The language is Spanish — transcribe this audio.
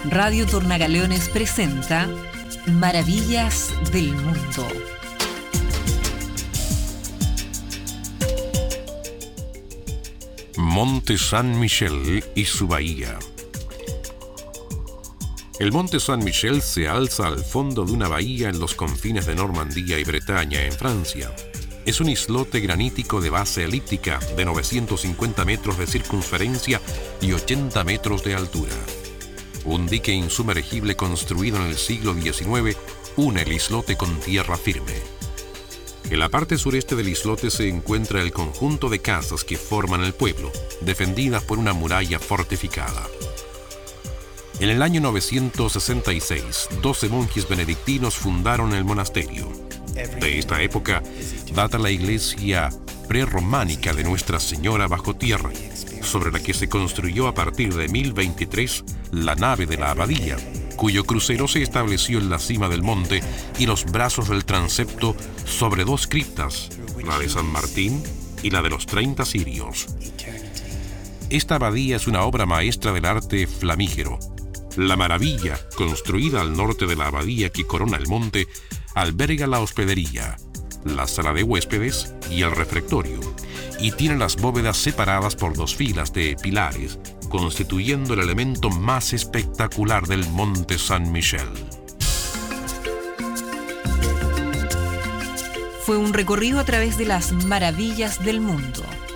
Radio Tornagaleones presenta Maravillas del Mundo. Monte San Michel y su bahía. El Monte San Michel se alza al fondo de una bahía en los confines de Normandía y Bretaña, en Francia. Es un islote granítico de base elíptica de 950 metros de circunferencia y 80 metros de altura. Un dique insumergible construido en el siglo XIX une el islote con tierra firme. En la parte sureste del islote se encuentra el conjunto de casas que forman el pueblo, defendidas por una muralla fortificada. En el año 966, 12 monjes benedictinos fundaron el monasterio. De esta época data la iglesia prerrománica de Nuestra Señora bajo tierra, sobre la que se construyó a partir de 1023 la nave de la abadía, cuyo crucero se estableció en la cima del monte y los brazos del transepto sobre dos criptas, la de San Martín y la de los 30 cirios. Esta abadía es una obra maestra del arte flamígero. La maravilla, construida al norte de la abadía que corona el monte, alberga la hospedería, la sala de huéspedes y el refectorio, y tiene las bóvedas separadas por dos filas de pilares, constituyendo el elemento más espectacular del Monte San Michel. Fue un recorrido a través de las maravillas del mundo.